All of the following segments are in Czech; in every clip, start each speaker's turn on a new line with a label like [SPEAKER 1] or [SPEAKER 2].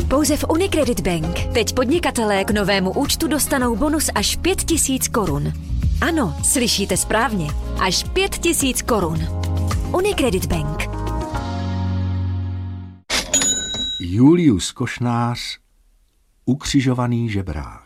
[SPEAKER 1] Pouze v Unicredit Bank. Teď podnikatelé k novému účtu dostanou bonus až 5 000 korun. Ano, slyšíte správně. Až 5 000 korun. Unicredit Bank.
[SPEAKER 2] Julius Košnář, ukřižovaný žebrák.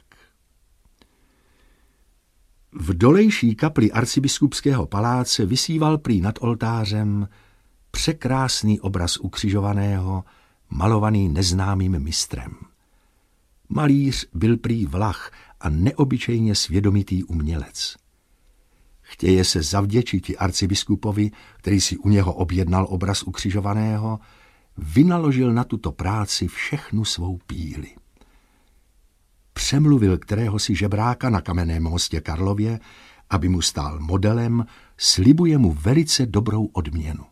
[SPEAKER 2] V dolejší kapli arcibiskupského paláce visíval prý nad oltářem překrásný obraz ukřižovaného, malovaný neznámým mistrem. Malíř byl prý Vlach a neobyčejně svědomitý umělec. Chtěje se zavděčiti arcibiskupovi, který si u něho objednal obraz ukřižovaného, vynaložil na tuto práci všechnu svou píli. Přemluvil kteréhosi žebráka na Kamenném mostě Karlově, aby mu stál modelem, slibuje mu velice dobrou odměnu.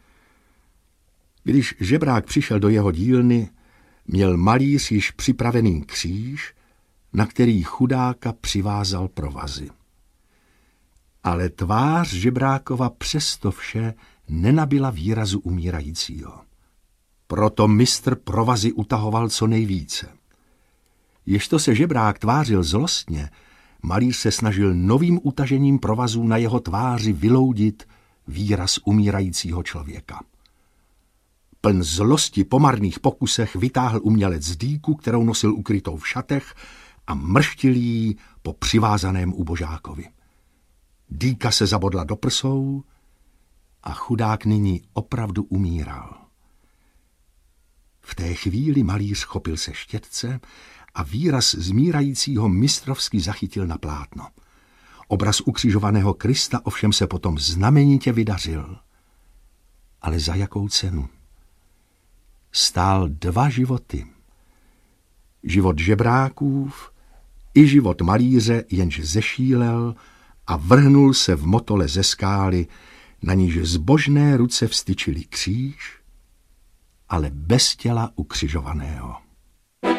[SPEAKER 2] Když žebrák přišel do jeho dílny, měl malíř již připravený kříž, na který chudáka přivázal provazy. Ale tvář žebrákova přesto vše nenabyla výrazu umírajícího. Proto mistr provazy utahoval co nejvíce. Ježto se žebrák tvářil zlostně, malíř se snažil novým utažením provazů na jeho tváři vyloudit výraz umírajícího člověka. Pln zlosti po marných pokusech vytáhl umělec dýku, kterou nosil ukrytou v šatech, a mrštil jí po přivázaném ubožákovi. Dýka se zabodla do prsou a chudák nyní opravdu umíral. V té chvíli malíř chopil se štětce a výraz zmírajícího mistrovsky zachytil na plátno. Obraz ukřižovaného Krista ovšem se potom znamenitě vydařil. Ale za jakou cenu? Stál 2 životy. Život žebrákův i život malíře, jenž zešílel a vrhnul se v motole ze skály, na níž zbožné ruce vstyčily kříž, ale bez těla ukřižovaného.